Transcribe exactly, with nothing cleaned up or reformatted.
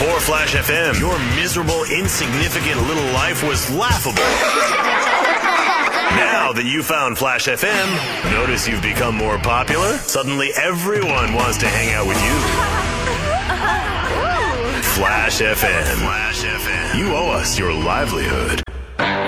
Before Flash F M, your miserable, insignificant little life was laughable. Now that you found Flash F M, notice you've become more popular? Suddenly everyone wants to hang out with you. Flash F M. Flash F M. You owe us your livelihood.